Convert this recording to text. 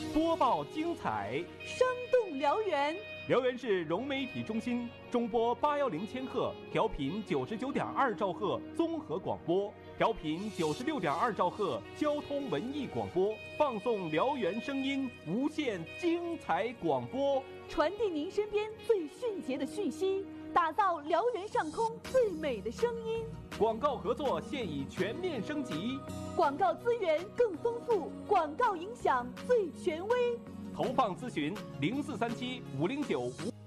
播报精彩， 生动辽源。 辽源市融媒体中心中波810千赫，调频99.2兆赫综合广播，调频96.2兆赫交通文艺广播，放送辽源声音，无限精彩广播， 传递您身边最迅捷的讯息，打造辽源上空最美的声音。 广告合作现已全面升级， 广告资源更丰富，广告影响最权威。 投放咨询0437-509-5。